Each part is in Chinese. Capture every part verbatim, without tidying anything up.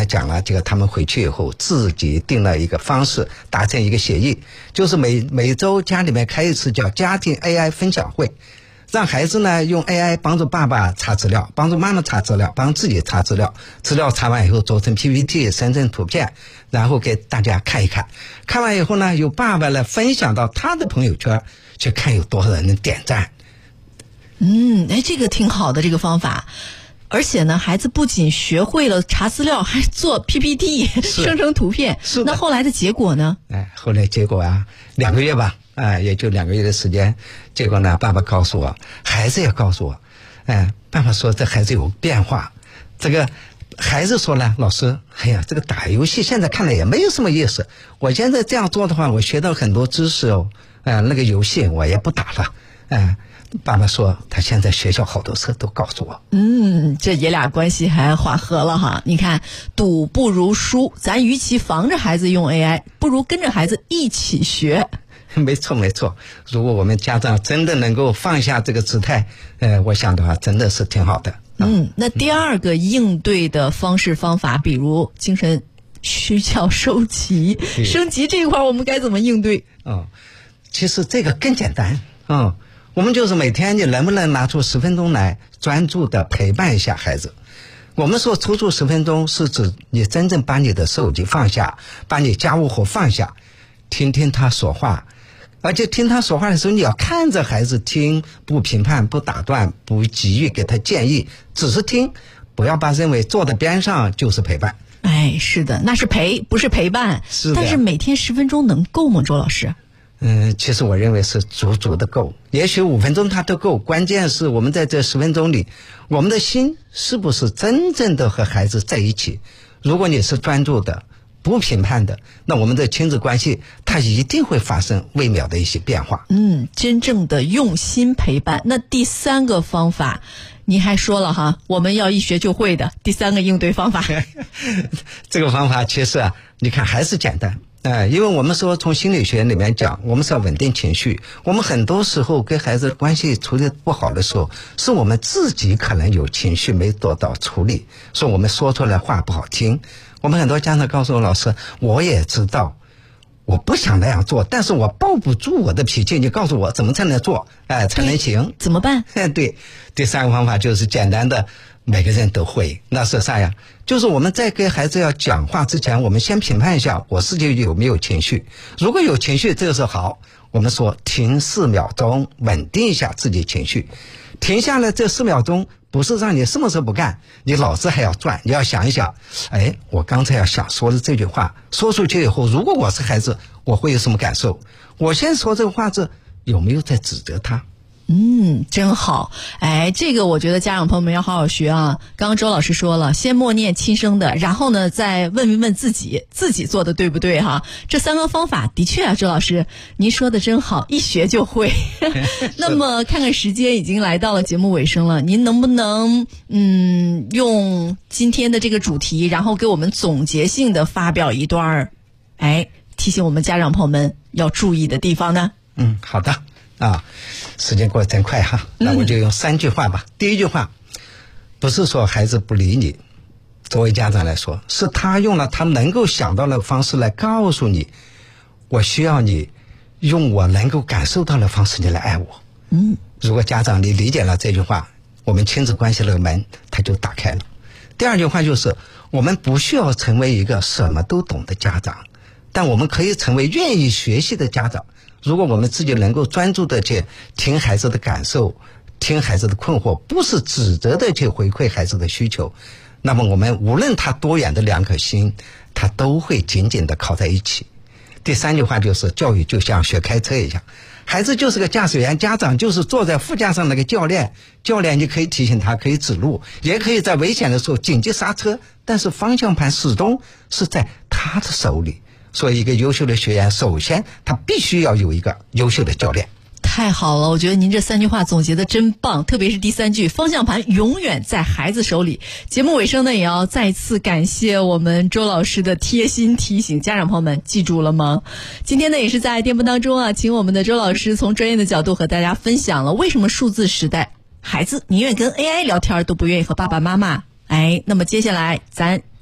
才讲了，这个他们回去以后自己定了一个方式，达成一个协议，就是每每周家里面开一次叫家庭 A I 分享会，让孩子呢用 A I 帮助爸爸查资料，帮助妈妈查资料，帮自己查资料，资料查完以后做成 P P T 生成图片，然后给大家看一看，看完以后呢由爸爸来分享到他的朋友圈，去看有多少人能点赞。 嗯，哎，这个挺好的这个方法。而且呢，孩子不仅学会了查资料，还做 P P T 生成图片。 是的。 那后来的结果呢？ 哎，后来结果啊，两个月吧，哎，也就两个月的时间。结果呢，爸爸告诉我，孩子也告诉我，哎，爸爸说这孩子有变化。这个孩子说呢，老师，哎呀，这个打游戏现在看来也没有什么意思。我现在这样做的话，我学到很多知识哦，哎，那个游戏我也不打了，哎。爸爸说他现在学校好多事都告诉我。 嗯，这爷俩关系还缓和了哈。你看，赌不如输，咱与其防着孩子用 A I， 不如跟着孩子一起学。 没错没错，如果我们家长真的能够放下这个姿态，呃，我想的话真的是挺好的。 嗯，那第二个应对的方式方法，比如精神需要收集升级这一块，我们该怎么应对？ 哦，其实这个更简单。嗯。我们就是每天你能不能拿出十分钟来专注的陪伴一下孩子。我们说抽出十分钟是指你真正把你的手机放下，把你家务活放下，听听他说话。而且听他说话的时候，你要看着孩子听，不评判，不打断，不急于给他建议，只是听，不要把认为坐在边上就是陪伴。 哎，是的，那是陪，不是陪伴。 是的。 但是每天十分钟能够吗，周老师？ 嗯，其实我认为是足足的够，也许五分钟它都够，关键是我们在这十分钟里，我们的心是不是真正的和孩子在一起。如果你是专注的，不评判的，那我们的亲子关系它一定会发生微妙的一些变化。 嗯，真正的用心陪伴。那第三个方法你还说了哈，我们要一学就会的第三个应对方法。 这个方法其实啊，你看还是简单。哎，因为我们说从心理学里面讲，我们是要稳定情绪。我们很多时候跟孩子关系处理不好的时候，是我们自己可能有情绪没得到处理，说我们说出来话不好听。我们很多家长告诉我，老师，我也知道我不想那样做，但是我抱不住我的脾气，你告诉我怎么才能做，哎，才能行？ 怎么办？ 哎，对，第三个方法就是简单的，每个人都会，那是啥呀？就是我们在跟孩子要讲话之前，我们先评判一下我自己有没有情绪。如果有情绪，这个是好，我们说停四秒钟，稳定一下自己情绪。停下来这四秒钟，不是让你什么事不干，你脑子还要转，你要想一想，哎，我刚才要想说的这句话说出去以后，如果我是孩子，我会有什么感受？我先说这个话是有没有在指责他？ 嗯，真好。哎，这个我觉得家长朋友们要好好学啊。刚刚周老师说了，先默念亲生的，然后呢再问一问自己，自己做的对不对哈？这三个方法的确啊，周老师您说的真好，一学就会。那么看看时间已经来到了节目尾声了，您能不能嗯用今天的这个主题，然后给我们总结性的发表一段，哎，提醒我们家长朋友们要注意的地方呢？ 嗯，好的。啊，时间过得真快哈，那我就用三句话吧。嗯、第一句话，不是说孩子不理你，作为家长来说，是他用了他能够想到的方式来告诉你，我需要你用我能够感受到的方式你来爱我。嗯，如果家长你理解了这句话，我们亲子关系的门它就打开了。第二句话就是，我们不需要成为一个什么都懂的家长，但我们可以成为愿意学习的家长。如果我们自己能够专注的去听孩子的感受，听孩子的困惑，不是指责的去回馈孩子的需求，那么我们无论他多远的两颗心，他都会紧紧的靠在一起。第三句话就是，教育就像学开车一样，孩子就是个驾驶员，家长就是坐在副驾上那个教练。教练你可以提醒他，可以指路，也可以在危险的时候紧急刹车，但是方向盘始终是在他的手里。所以一个优秀的学员，首先他必须要有一个优秀的教练。 太好了，我觉得您这三句话总结的真棒，特别是第三句，方向盘永远在孩子手里。节目尾声呢，也要再次感谢我们周老师的贴心提醒，家长朋友们记住了吗？今天呢，也是在电波当中啊，请我们的周老师从专业的角度和大家分享了为什么数字时代孩子宁愿跟 A I 聊天都不愿意和爸爸妈妈。哎，那么接下来咱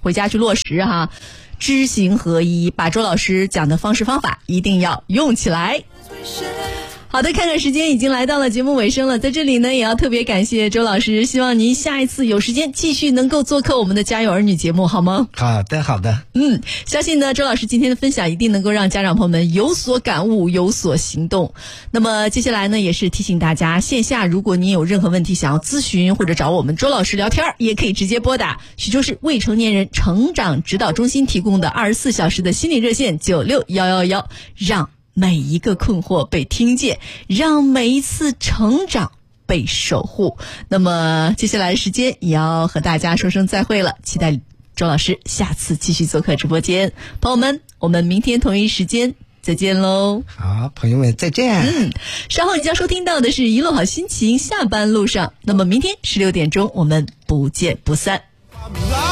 回家去落实哈，知行合一，把周老师讲的方式方法一定要用起来。好的，看看时间已经来到了节目尾声了，在这里呢也要特别感谢周老师，希望您下一次有时间继续能够做客我们的家有儿女节目，好吗？ 好的好的。 嗯，相信呢周老师今天的分享一定能够让家长朋友们有所感悟，有所行动。那么接下来呢也是提醒大家，线下如果您有任何问题想要咨询或者找我们周老师聊天，也可以直接拨打徐州市未成年人成长指导中心提供的二十四小时的心理热线九六一一一，让每一个困惑被听见，让每一次成长被守护。那么接下来的时间也要和大家说声再会了，期待周老师下次继续做客直播间。朋友们，我们明天同一时间再见喽。 好，朋友们再见。 嗯，稍后你将收听到的是一路好心情下班路上，那么明天十六点钟我们不见不散。